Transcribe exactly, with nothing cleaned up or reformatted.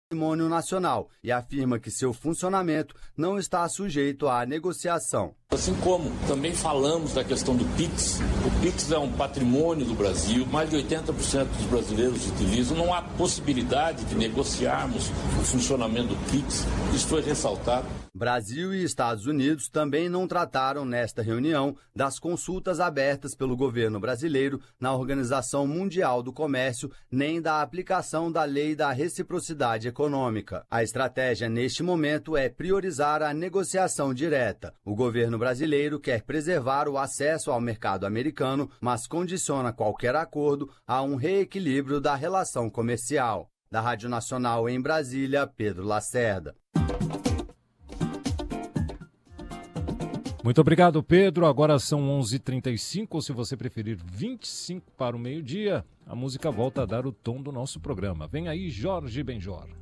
patrimônio nacional e afirma que seu funcionamento não está sujeito à negociação. Assim como também falamos da questão do Pix, o Pix é um patrimônio do Brasil, mais de oitenta por cento dos brasileiros utilizam, não há possibilidade de negociarmos o funcionamento do Pix, isso foi ressaltado. Brasil e Estados Unidos também não trataram nesta reunião das consultas abertas pelo governo brasileiro na Organização Mundial do Comércio, nem da aplicação da Lei da Reciprocidade Econômica. A estratégia neste momento é priorizar a negociação direta. O governo brasileiro quer preservar o acesso ao mercado americano, mas condiciona qualquer acordo a um reequilíbrio da relação comercial. Da Rádio Nacional em Brasília, Pedro Lacerda. Muito obrigado, Pedro. Agora são onze e trinta e cinco, ou se você preferir, vinte e cinco para o meio-dia. A música volta a dar o tom do nosso programa. Vem aí, Jorge Benjor.